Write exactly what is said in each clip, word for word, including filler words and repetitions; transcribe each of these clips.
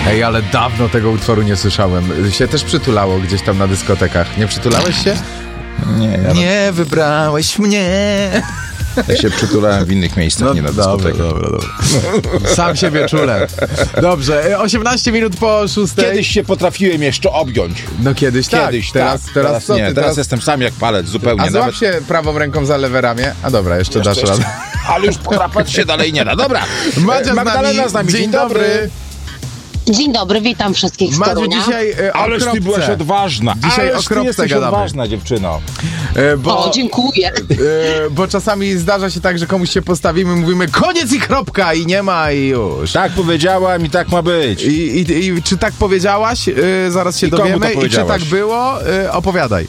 Ej, ale dawno tego utworu nie słyszałem. Się też przytulało gdzieś tam na dyskotekach. Nie przytulałeś się? Nie, ja Nie wybrałeś mnie. Ja się przytulałem w innych miejscach, No, nie na dobra, dyskotekach. dobra, dobra. Sam siebie czule. Dobrze, osiemnaście minut po szóstej. Kiedyś się potrafiłem jeszcze objąć. No kiedyś tak. Kiedyś, teraz, tak. teraz, teraz co nie, ty? teraz, Teraz jestem sam jak palec, zupełnie. A złap Nawet... się prawą ręką za lewe ramię. A dobra, jeszcze, Jeszcze, dasz jeszcze. radę. Ale już podrapać się dalej nie da. Dobra, Madzia z Magdalena nami. z nami. Dzień dobry. Dzień dobry, witam wszystkich z Madziu, Torunia. dzisiaj e, o Ależ ty kropce. byłaś odważna. Dzisiaj Ależ o ty kropce jesteś gadamy. odważna, dziewczyno. E, bo, O, dziękuję. e, bo czasami zdarza się tak, że komuś się postawimy, mówimy koniec i kropka i nie ma i już. Tak powiedziałam i tak ma być. I, i, i czy tak powiedziałaś? E, zaraz się I komu to dowiemy. I czy powiedziałaś? tak było? E, opowiadaj.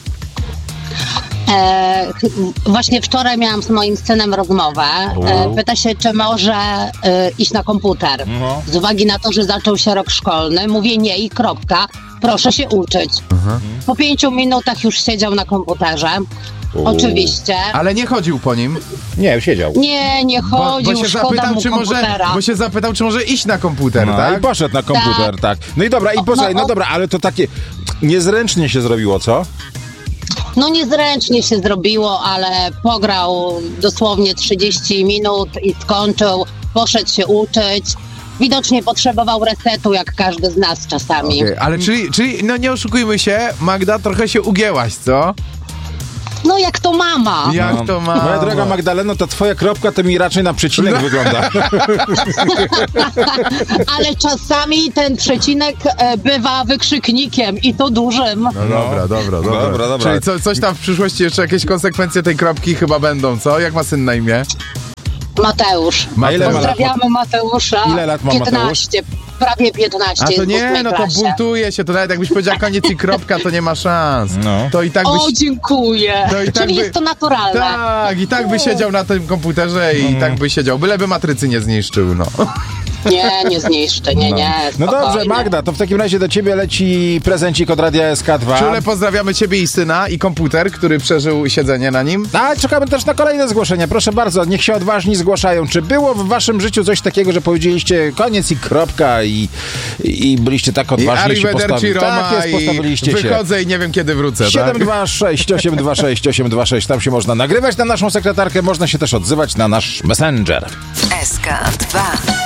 E, właśnie wczoraj miałam z moim synem rozmowę. E, pyta się, czy może e, iść na komputer. No. Z uwagi na to, że zaczął się rok szkolny. Mówię nie i kropka. Proszę się uczyć. Po pięciu minutach już siedział na komputerze. Oczywiście. Ale nie chodził po nim. Nie, siedział. Nie, nie Bo, chodził, bo się szkoda zapytał, mu czy może, komputera. bo się zapytał, czy może iść na komputer, No, tak? i poszedł na komputer, tak. No i dobra, i posłuchaj, no, no o- dobra, ale to takie niezręcznie się zrobiło, co? No niezręcznie się zrobiło, ale pograł dosłownie trzydzieści minut i skończył, poszedł się uczyć. Widocznie potrzebował resetu, jak każdy z nas czasami. Okay, ale czyli, czyli, no nie oszukujmy się, Magda, trochę się ugięłaś, co? No jak to mama. Jak No. to ma? Moja droga Magdaleno, to twoja kropka to mi raczej na przecinek No. wygląda. Ale czasami ten przecinek e, bywa wykrzyknikiem i to dużym. No dobra, dobra, dobra. Dobra, dobra. Czyli co, coś tam w przyszłości jeszcze jakieś konsekwencje tej kropki chyba będą, co? Jak ma syn na imię? Mateusz. A ile ma lat? Pozdrawiamy Mateusza. Ile lat ma Mateusz? piętnaście, prawie piętnaście. A to jest w nie, ósmej no to klasie. buntuje się, to nawet jakbyś powiedział koniec i kropka, to nie ma szans. No. To i tak byś... O, dziękuję. To i tak Czyli by- jest to naturalne. Tak, i tak by siedział na tym komputerze i tak by siedział, byleby matrycy nie zniszczył, no. Nie, nie zniszczę, nie, nie. No spokojnie. dobrze, Magda, to w takim razie do ciebie leci prezencik od Radia S K dwa. Czule pozdrawiamy ciebie i syna i komputer, który przeżył siedzenie na nim. A czekamy też na kolejne zgłoszenia. Proszę bardzo, niech się odważni zgłaszają. Czy było w waszym życiu coś takiego, że powiedzieliście koniec i kropka i, i byliście tak I odważni, że się arrivederci postawili? Roma Tak jest, postawiliście i się. wychodzę i nie wiem kiedy wrócę, siedem tak? dwa sześć osiem dwa sześć osiem dwa sześć. Tam się można nagrywać na naszą sekretarkę, można się też odzywać na nasz Messenger. S K dwa.